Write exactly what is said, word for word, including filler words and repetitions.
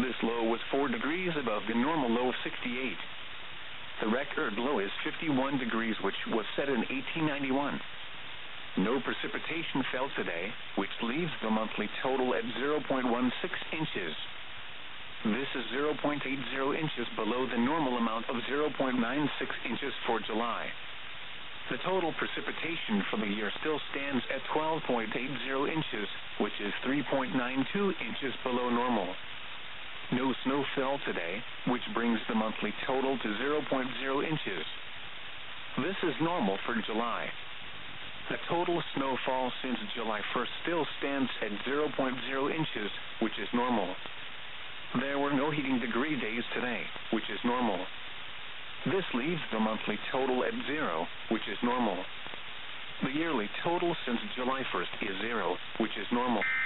This low was four degrees above the normal low of sixty-eight. The record low is fifty-one degrees, which was set in eighteen ninety-one. No precipitation fell today, which leaves the monthly total at zero point one six inches. This is zero point eight zero inches below the normal amount of zero point nine six inches for July. The total precipitation for the year still stands at twelve point eight zero inches, which is three point nine two inches below normal. No snow fell today, which brings the monthly total to zero point zero inches. This is normal for July. The total snowfall since July first still stands at zero point zero inches, which is normal. There were no heating degree days today, which is normal. This leaves the monthly total at zero, which is normal. The yearly total since July first is zero, which is normal.